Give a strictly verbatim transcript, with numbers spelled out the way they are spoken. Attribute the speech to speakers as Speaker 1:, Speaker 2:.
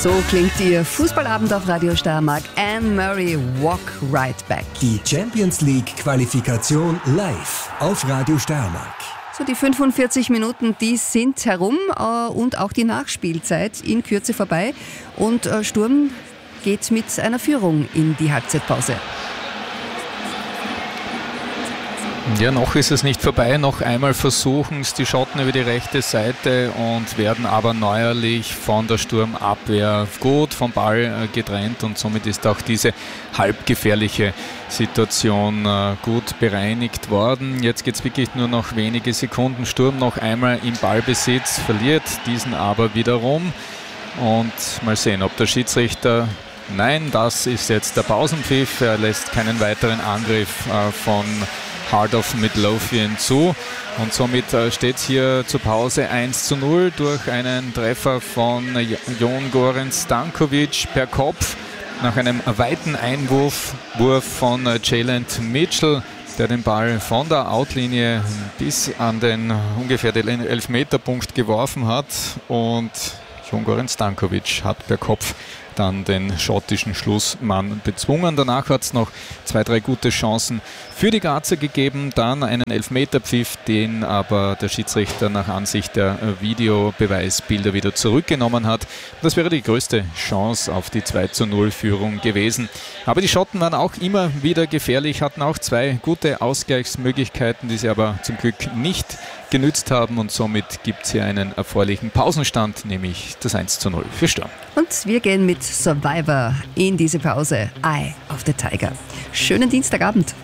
Speaker 1: So klingt Ihr Fußballabend auf Radio Steiermark. Anne Murray, Walk Right Back.
Speaker 2: Die Champions League Qualifikation live auf Radio Steiermark.
Speaker 1: So, die fünfundvierzig Minuten, die sind herum äh, und auch die Nachspielzeit in Kürze vorbei. Und äh, Sturm geht mit einer Führung in die Halbzeitpause.
Speaker 3: Ja, noch ist es nicht vorbei. Noch einmal versuchen es die Schotten über die rechte Seite und werden aber neuerlich von der Sturmabwehr gut vom Ball getrennt und somit ist auch diese halbgefährliche Situation gut bereinigt worden. Jetzt geht es wirklich nur noch wenige Sekunden. Sturm noch einmal im Ballbesitz, verliert diesen aber wiederum und mal sehen, ob der Schiedsrichter... Nein, das ist jetzt der Pausenpfiff. Er lässt keinen weiteren Angriff von Heart of Midlothian zu und somit steht es hier zur Pause eins zu null durch einen Treffer von Jon Goran Stankovic per Kopf nach einem weiten Einwurf Wurf von Jalen Mitchell, der den Ball von der Outlinie bis an den ungefähr den Elfmeterpunkt geworfen hat und Jon Goran Stankovic hat per Kopf dann den schottischen Schlussmann bezwungen. Danach hat es noch zwei, drei gute Chancen für die Grazer gegeben. Dann einen Elfmeterpfiff, den aber der Schiedsrichter nach Ansicht der Videobeweisbilder wieder zurückgenommen hat. Das wäre die größte Chance auf die zwei zu null Führung gewesen. Aber die Schotten waren auch immer wieder gefährlich, hatten auch zwei gute Ausgleichsmöglichkeiten, die sie aber zum Glück nicht genützt haben und somit gibt es hier einen erfreulichen Pausenstand, nämlich das eins zu null für Sturm.
Speaker 1: Und wir gehen mit Survivor in diese Pause. Eye of the Tiger. Schönen Dienstagabend.